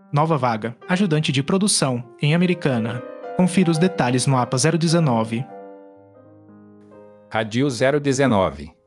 Nova vaga, ajudante de produção, em Americana. Confira os detalhes no APA 019. Radil 019.